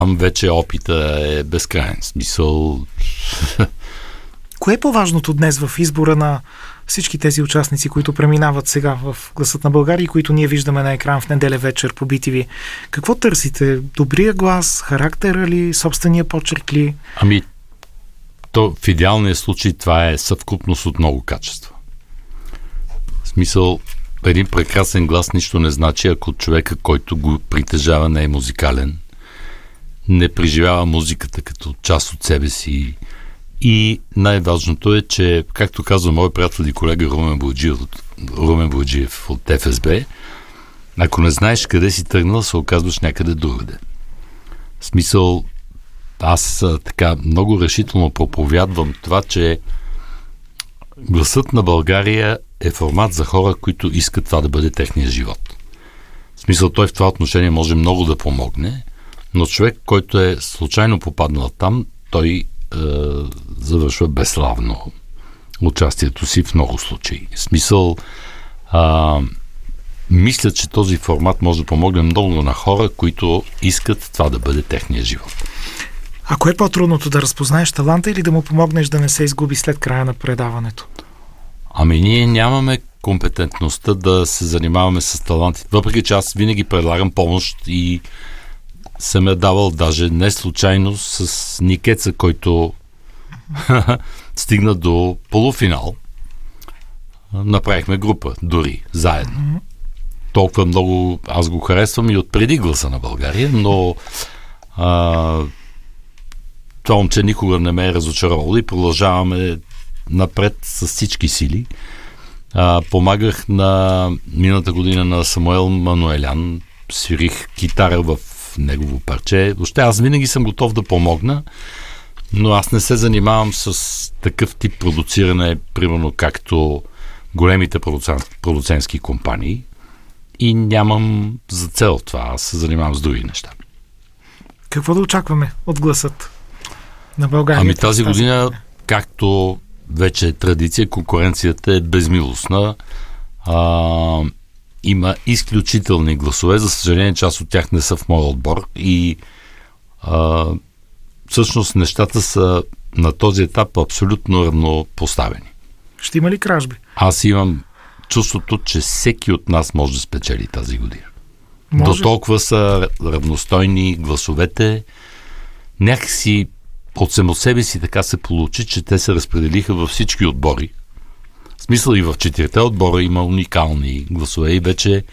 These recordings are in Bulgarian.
Там вече опита е безкрайен. Смисъл... Кое е по-важното днес в избора на всички тези участници, които преминават сега в Гласът на България и които ние виждаме на екран в неделя вечер по BTV? Какво търсите? Добрия глас, характера ли, собствения почерк ли? То в идеалния случай това е съвкупност от много качества. В смисъл, един прекрасен глас нищо не значи, ако човека, който го притежава, не е музикален, не преживява музиката като част от себе си. И най-важното е, че, както казва мой приятел и колега Румен Бояджиев от ФСБ, ако не знаеш къде си тръгнал, се оказваш някъде другаде. В смисъл, аз така много решително проповядвам това, че Гласът на България е формат за хора, които искат това да бъде техния живот. В смисъл, той в това отношение може много да помогне, но човек, който е случайно попаднал там, той завършва безславно участието си в много случаи. В смисъл, мисля, че този формат може да помогне много на хора, които искат това да бъде техния живот. А кое е по-трудното, да разпознаеш таланта или да му помогнеш да не се изгуби след края на предаването? Ние нямаме компетентността да се занимаваме с талантите. Въпреки че аз винаги предлагам помощ и съм я давал даже не случайно с Никеца, който стигна до полуфинал. Направихме група, дори, заедно. Толкова много аз го харесвам и от преди Гласа на България, но това момче никога не ме е разочаровало и продължаваме напред с всички сили. Помагах миналата година на Самуел Мануелян, свирих китара в негово парче. Въобще аз винаги съм готов да помогна, но аз не се занимавам с такъв тип продуциране, примерно както големите продуцентски компании, и нямам за цел това. Аз се занимавам с други неща. Какво да очакваме от Гласът на България? Тази година, както вече е традиция, конкуренцията е безмилостна. Има изключителни гласове. За съжаление, част от тях не са в моя отбор и всъщност нещата са на този етап абсолютно равнопоставени. Ще има ли кражби? Аз имам чувството, че всеки от нас може да спечели тази година. До толкова са равностойни гласовете. Някакси от само себе си така се получи, че те се разпределиха във всички отбори. В смисъл и в 4-те отбора има уникални гласове и вече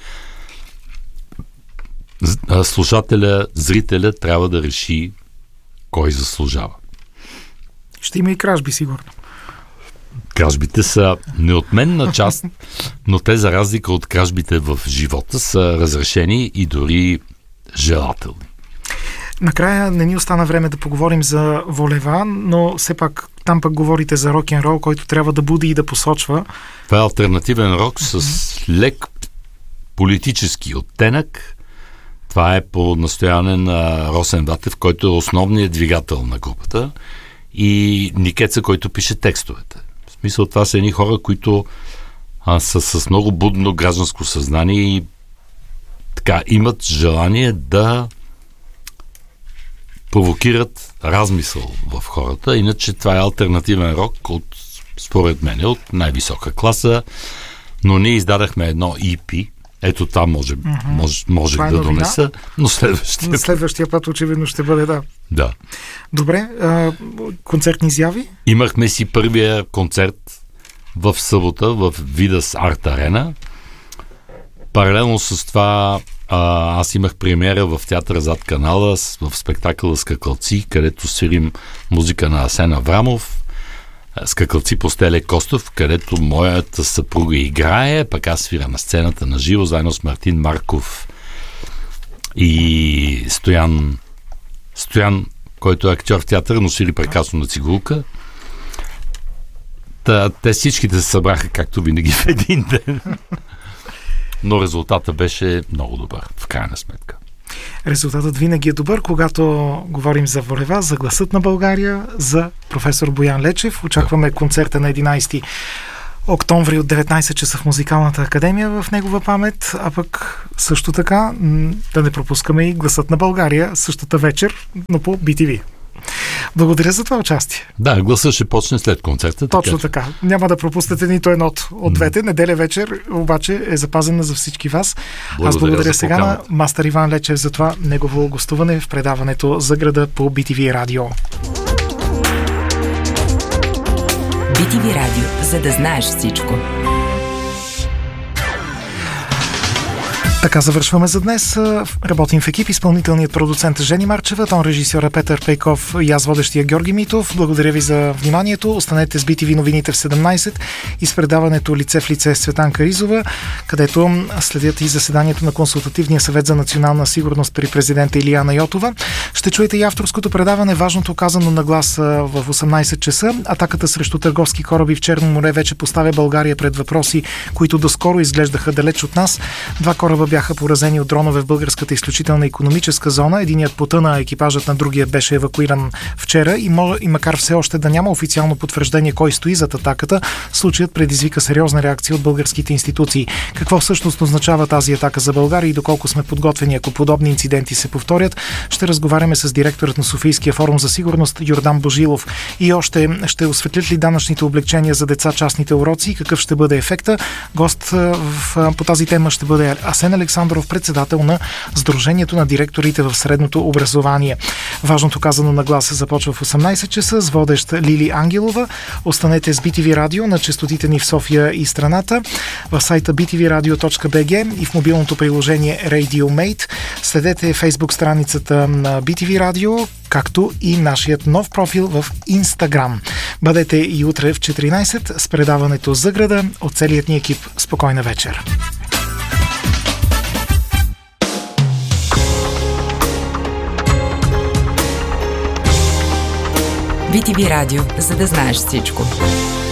слушателя, зрителя трябва да реши кой заслужава. Ще има и кражби, сигурно. Кражбите са неотменна част, но те, за разлика от кражбите в живота, са разрешени и дори желателни. Накрая не ни остана време да поговорим за Волева, но все пак там пък говорите за рок-н-рол, който трябва да буди и да посочва. Това е алтернативен рок с лек политически оттенък. Това е по настояване на Росен Ватев, който е основният двигател на групата, и Никеца, който пише текстовете. В смисъл, това са едни хора, които са с много будно гражданско съзнание и така имат желание да провокират размисъл в хората. Иначе това е алтернативен рок според мен от най-висока класа, но ние издадахме едно EP. Ето това може да донеса, но следващия път очевидно ще бъде, да. Добре, концертни изяви? Имахме си първия концерт в събота в Видас Арт Арена. Паралелно с това аз имах премиера в театъра Зад канала в спектакъла Скакалци, където свирим музика на Асен Аврамов. Скакалци по Стеле Костов, където моята съпруга играе, пък аз свиря на сцената на живо, заедно с Мартин Марков и Стоян, който е актьор в театъра, но свири прекрасно на цигулка. Те всичките се събраха, както винаги, в един ден. Но резултатът беше много добър, в крайна сметка. Резултатът винаги е добър, когато говорим за Волева, за Гласът на България, за професор Боян Лечев. Очакваме концерта на 11 октомври от 19 часа в Музикалната академия в негова памет, а пък също така да не пропускаме и Гласът на България същата вечер, но по BTV. Благодаря за това участие. Да, гласът ще почне след концерта. Точно така. Няма да пропуснете нито едно от двете. Неделя вечер обаче е запазена за всички вас. Аз благодаря сега на мастер Иван Лечев за това негово гостуване в предаването за града по BTV Радио. BTV Радио, за да знаеш всичко. Така завършваме за днес. Работим в екип. Изпълнителният продуцент Жени Марчева, тон режисьора Петър Пейков и аз водещия Георги Митов. Благодаря ви за вниманието. Останете с BTV новините в 17 и с предаването Лице в лице с Цветанка Ризова, където следят и заседанието на Консултативния съвет за национална сигурност при президента Илияна Йотова. Ще чуете и авторското предаване, важното казано на глас в 18 часа. Атаката срещу търговски кораби в Черно море вече поставя България пред въпроси, които доскоро изглеждаха далеч от нас. 2 кораба бяха поразени от дронове в българската изключителна икономическа зона. Единият потъна, екипажът на другия беше евакуиран вчера и макар все още да няма официално потвърждение кой стои зад атаката, случаят предизвика сериозна реакция от българските институции. Какво всъщност означава тази атака за България и доколко сме подготвени, ако подобни инциденти се повторят, ще разговаряме с директорът на Софийския форум за сигурност Йордан Божилов. И още ще осветлят ли данъчните облекчения за деца частните уроци и какъв ще бъде ефекта. Гост по тази тема ще бъде Асен Александров, председател на Сдружението на директорите в средното образование. Важното казано на глас започва в 18 часа с водещ Лили Ангелова. Останете с BTV Радио на честотите ни в София и страната, в сайта btvradio.bg и в мобилното приложение RadioMate. Следете Facebook страницата на BTV Радио, както и нашият нов профил в Instagram. Бъдете и утре в 14 с предаването за града от целият ни екип. Спокойна вечер! BTV Радио, за да знаеш всичко.